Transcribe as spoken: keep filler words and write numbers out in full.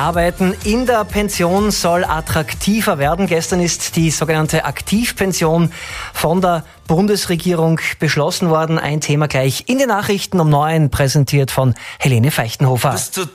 Arbeiten in der Pension soll attraktiver werden. Gestern ist die sogenannte Aktivpension von der Bundesregierung beschlossen worden. Ein Thema gleich in den Nachrichten um neun, präsentiert von Helene Feichtenhofer.